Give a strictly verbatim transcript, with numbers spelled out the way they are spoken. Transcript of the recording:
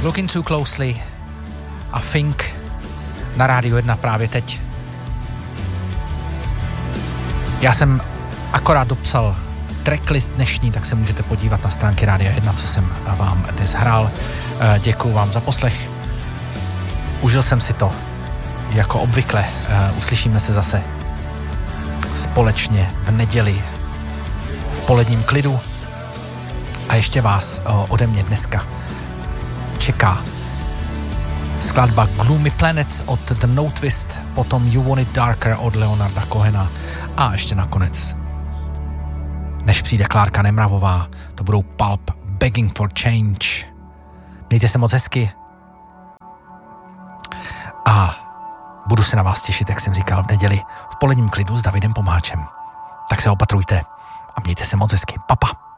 Looking Too Closely a Think na Rádiu jedna právě teď. Já jsem akorát dopsal tracklist dnešní, tak se můžete podívat na stránky Rádia jedna, co jsem vám dnes hrál. Děkuju vám za poslech. Užil jsem si to, jako obvykle. Uslyšíme se zase společně v neděli v poledním klidu. A ještě vás ode mě dneska čeká skladba Gloomy Planets od The No Twist, potom You Want It Darker od Leonarda Cohena a ještě nakonec, než přijde Klárka Nemravová, to budou Pulp Begging for Change. Mějte se moc hezky a budu se na vás těšit, jak jsem říkal, v neděli v poledním klidu s Davidem Pomáčem. Tak se opatrujte a mějte se moc hezky. Pa, pa.